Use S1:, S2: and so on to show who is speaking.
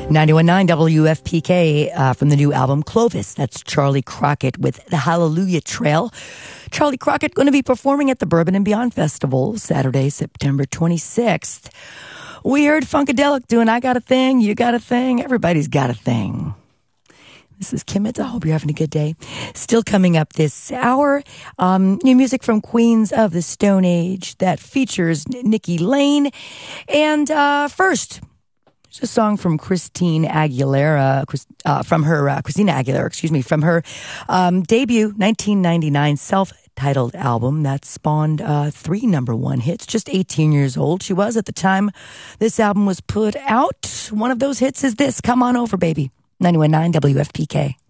S1: 91.9 WFPK from the new album Clovis. That's Charlie Crockett with the Hallelujah Trail. Charlie Crockett going to be performing at the Bourbon and Beyond Festival Saturday, September 26th. We heard Funkadelic doing I Got a Thing, You Got a Thing, Everybody's Got a Thing. This is Kim Mitz. I hope you're having a good day. Still coming up this hour, new music from Queens of the Stone Age that features Nikki Lane. And first, it's a song from Christina Aguilera, from her debut 1999 self-titled album that spawned 3 #1 hits. Just 18 years old she was at the time this album was put out. One of those hits is this, Come On Over, Baby. 91.9 WFPK.